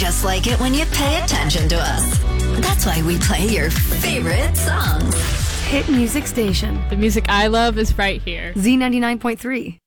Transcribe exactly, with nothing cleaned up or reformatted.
just like it when you pay attention to us. That's why we play your favorite songs. Hit Music Station. The music I love is right here. Z ninety-nine point three.